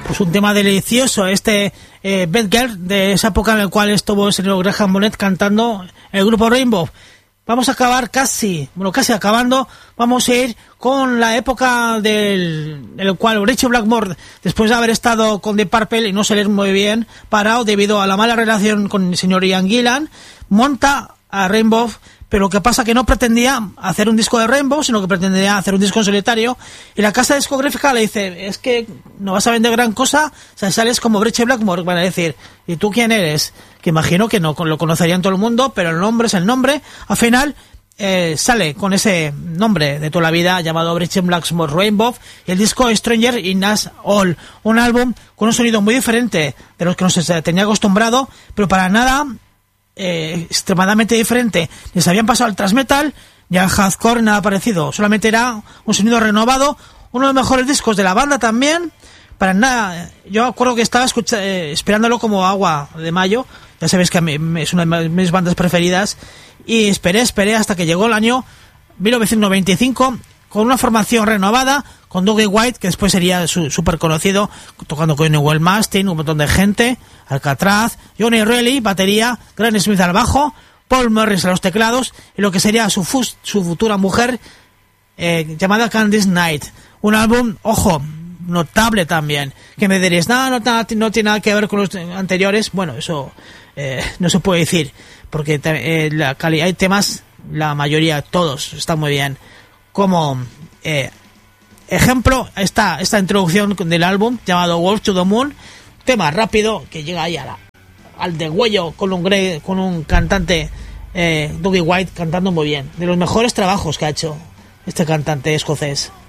pues un tema delicioso, Bad Girl, de esa época en la cual estuvo el señor Graham Bonnet cantando el grupo Rainbow. Vamos a acabar casi acabando. Vamos a ir con la época en el cual Ritchie Blackmore, después de haber estado con The Purple y no salir muy bien parado debido a la mala relación con el señor Ian Gillan, monta a Rainbow, pero lo que pasa que no pretendía hacer un disco de Rainbow, sino que pretendía hacer un disco en solitario, y la casa discográfica le dice, es que no vas a vender gran cosa, o sea, sales como Ritchie Blackmore, van a decir, ¿y tú quién eres? Que imagino que no lo conocerían todo el mundo, pero el nombre es el nombre. Al final sale con ese nombre de toda la vida llamado Ritchie Blackmore Rainbow, y el disco Stranger in Us All, un álbum con un sonido muy diferente de los que nos tenía acostumbrado, pero para nada extremadamente diferente. Les habían pasado al thrash metal y al hardcore, nada parecido, solamente era un sonido renovado, uno de los mejores discos de la banda también. Para nada, yo acuerdo que estaba esperándolo como agua de mayo, ya sabéis que es una de mis bandas preferidas, y esperé hasta que llegó el año 1995 con una formación renovada, con Dougie White, que después sería súper conocido, tocando con Newell Mastin, un montón de gente, Alcatraz, Johnny Reilly, batería, Grant Smith al bajo, Paul Morris a los teclados, y lo que sería su futura mujer, llamada Candice Night. Un álbum, ojo, notable también, que me diréis, no tiene nada que ver con los anteriores. Bueno, eso no se puede decir, porque hay temas, la mayoría, todos, están muy bien. Como ejemplo, esta introducción del álbum llamado Wolf to the Moon, tema rápido que llega ahí al degüello con un cantante, Dougie White, cantando muy bien, de los mejores trabajos que ha hecho este cantante escocés.